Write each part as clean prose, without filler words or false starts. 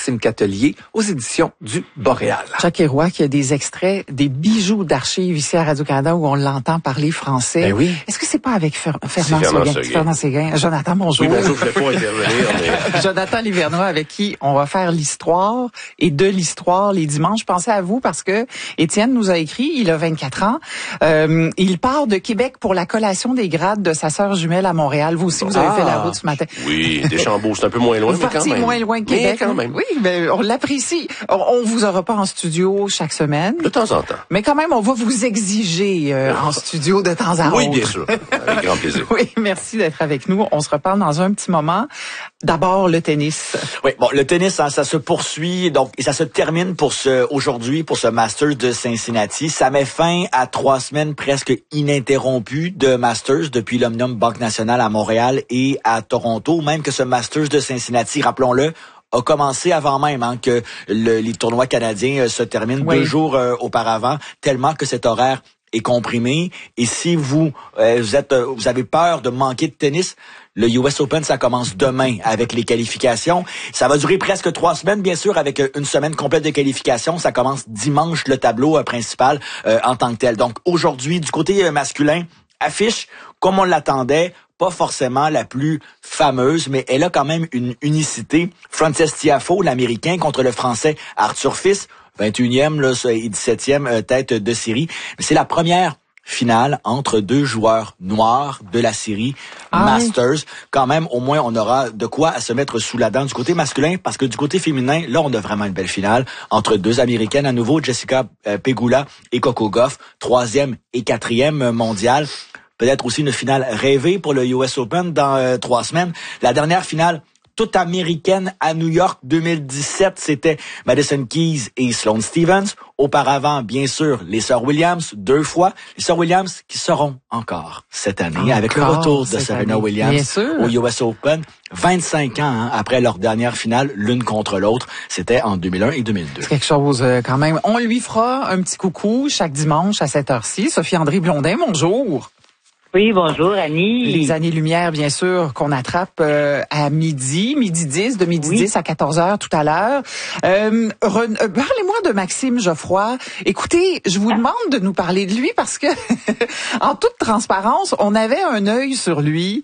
Maxime Catelier aux éditions du Boréal. Jacques Roy qui a des extraits, des bijoux d'archives ici à Radio-Canada où on l'entend parler français. Ben oui. Est-ce que c'est pas avec Fernand Séguin? Jonathan, bonjour. Oui, bonjour, je ne vais pas intervenir, mais... Jonathan Livernois avec qui on va faire l'histoire et de l'histoire les dimanches. Pensez à vous parce que Étienne nous a écrit, il a 24 ans. Il part de Québec pour la collation des grades de sa sœur jumelle à Montréal. Vous aussi, vous avez fait la route ce matin. Oui, Deschambault, c'est un peu moins loin, vous mais quand même. Moins loin que Québec. Mais quand même. Oui, mais on l'apprécie. On vous aura pas en studio chaque semaine. De temps en temps. Mais quand même, on va vous exiger en studio de temps à autre. Oui, bien sûr. Avec grand plaisir. Oui, merci d'être avec nous. On se reparle dans un petit moment. D'abord, le tennis. Oui, bon, le tennis, hein, ça se poursuit, donc, et ça se termine aujourd'hui, pour ce Masters de Cincinnati. Ça met fin à 3 semaines presque ininterrompues de Masters depuis l'Omnium Banque Nationale à Montréal et à Toronto. Même que ce Masters de Cincinnati, rappelons-le, a commencé avant même que les tournois canadiens se terminent 2 jours auparavant, tellement que cet horaire est comprimé. Et si vous avez peur de manquer de tennis, le US Open, ça commence demain avec les qualifications. Ça va durer presque 3 semaines, bien sûr, avec une semaine complète de qualifications. Ça commence dimanche, le tableau principal en tant que tel. Donc aujourd'hui, du côté masculin, affiche comme on l'attendait, pas forcément la plus fameuse, mais elle a quand même une unicité. Frances Tiafoe, l'Américain, contre le Français Arthur Fils, 21e et 17e tête de série. C'est la première finale entre 2 joueurs noirs de la série Masters. Quand même, au moins, on aura de quoi à se mettre sous la dent du côté masculin, parce que du côté féminin, là, on a vraiment une belle finale entre 2 Américaines à nouveau, Jessica Pegula et Coco Gauff, 3e et 4e mondiale. Peut-être aussi une finale rêvée pour le US Open dans 3 semaines. La dernière finale toute américaine à New York 2017, c'était Madison Keys et Sloane Stephens. Auparavant, bien sûr, les sœurs Williams 2 fois. Les sœurs Williams qui seront encore cette année avec le retour de Serena Williams au US Open. 25 ans après leur dernière finale, l'une contre l'autre. C'était en 2001 et 2002. C'est quelque chose quand même. On lui fera un petit coucou chaque dimanche à cette heure-ci. Sophie-André Blondin, bonjour. Oui, bonjour Annie. Les années-lumière, bien sûr, qu'on attrape à midi 10, de midi 10 à 14h tout à l'heure. Parlez-moi de Maxime Geoffroy. Écoutez, je vous demande de nous parler de lui parce que, en toute transparence, on avait un œil sur lui.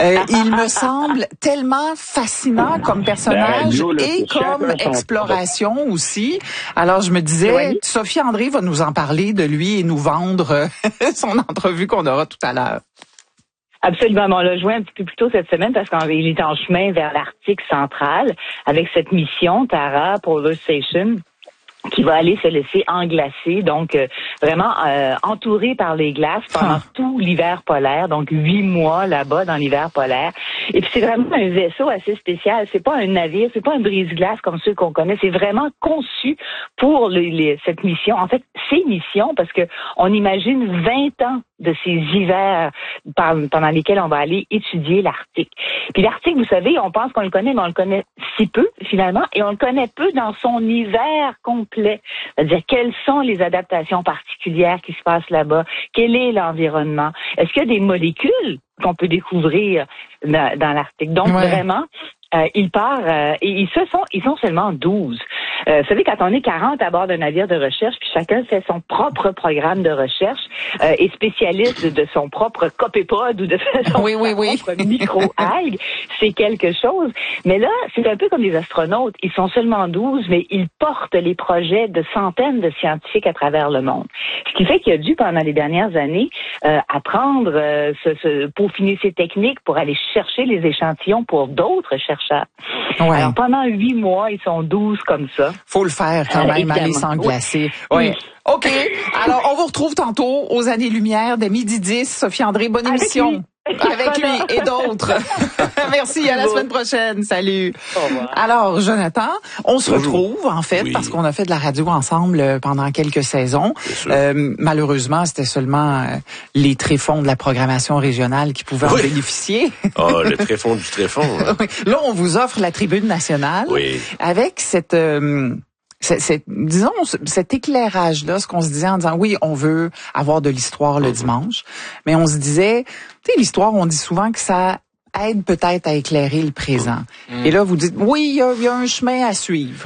Il me semble tellement fascinant comme personnage et comme exploration aussi. Alors, je me disais, Sophie-André va nous en parler de lui et nous vendre son entrevue qu'on aura tout à l'heure. Absolument. On l'a joint un petit peu plus tôt cette semaine parce qu'il est en chemin vers l'Arctique central avec cette mission Tara Polar Station qui va aller se laisser englacer, donc vraiment entouré par les glaces pendant tout l'hiver polaire, donc 8 mois là-bas dans l'hiver polaire. Et puis c'est vraiment un vaisseau assez spécial. C'est pas un navire, c'est pas un brise-glace comme ceux qu'on connaît. C'est vraiment conçu pour cette mission. En fait, ces missions, parce que on imagine 20 ans de ces hivers pendant lesquels on va aller étudier l'Arctique. Puis l'Arctique, vous savez, on pense qu'on le connaît, mais on le connaît si peu, finalement, et on le connaît peu dans son hiver complet. C'est-à-dire, quelles sont les adaptations particulières qui se passent là-bas? Quel est l'environnement? Est-ce qu'il y a des molécules qu'on peut découvrir dans l'Arctique? Donc, vraiment, il part et ils sont seulement 12. Vous savez, quand on est 40 à bord d'un navire de recherche, puis chacun fait son propre programme de recherche et spécialiste de son propre copépode ou de son propre micro-algue, c'est quelque chose. Mais là, c'est un peu comme les astronautes. Ils sont seulement 12, mais ils portent les projets de centaines de scientifiques à travers le monde. Ce qui fait qu'il a dû, pendant les dernières années, apprendre, peaufiner ses techniques pour aller chercher les échantillons pour d'autres chercheurs. Alors, pendant 8 mois, ils sont 12 comme ça. Faut le faire quand même, aller s'englacer. Oui. OK. Alors, on vous retrouve tantôt aux Années-Lumière dès midi 10. Sophie-André, bonne émission. Avec lui et d'autres. Merci, à la semaine prochaine. Salut. Au revoir. Alors, Jonathan, on se retrouve, en fait, parce qu'on a fait de la radio ensemble pendant quelques saisons. Malheureusement, c'était seulement les tréfonds de la programmation régionale qui pouvaient en bénéficier. Le tréfond du tréfond. Hein. Là, on vous offre la Tribune nationale avec disons, cet éclairage-là, ce qu'on se disait en disant, oui, on veut avoir de l'histoire le dimanche, mais on se disait, tu sais, l'histoire, on dit souvent que ça aide peut-être à éclairer le présent. Et là, vous dites, oui, il y a un chemin à suivre.